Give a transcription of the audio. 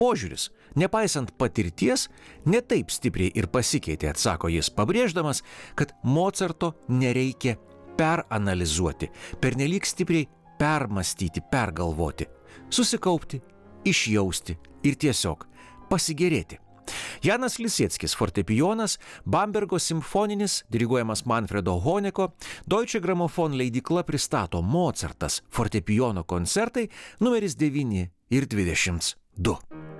Požiūris, nepaisant patirties, netaip stipriai ir pasikeitė, atsako jis, pabrėždamas, kad Mocarto nereikia peranalizuoti, pernelyg stipriai permastyti, pergalvoti, susikaupti, išjausti ir tiesiog pasigėrėti. Janas Lisieckis, fortepijonas, Bambergo simfoninis, diriguojamas Manfredo Honeko, Deutsche Grammophon leidykla pristato Mocartas fortepijono koncertai numeris 9 ir 22.